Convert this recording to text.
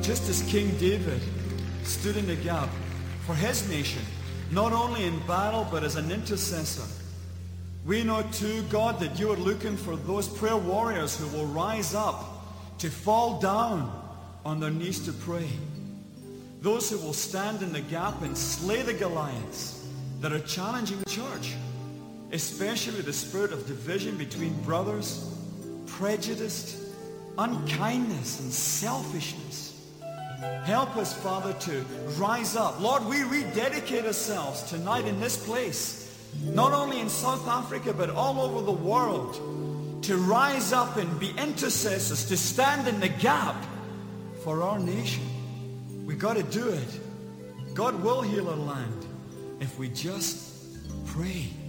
Just as King David stood in the gap for his nation, not only in battle, but as an intercessor, we know too, God, that you are looking for those prayer warriors who will rise up to fall down on their knees to pray. Those who will stand in the gap and slay the Goliaths that are challenging the church, especially the spirit of division between brothers, prejudice, unkindness, and selfishness. Help us, Father, to rise up. Lord, we rededicate ourselves tonight in this place, not only in South Africa, but all over the world, to rise up and be intercessors, to stand in the gap for our nation. We got to do it. God will heal our land if we just pray.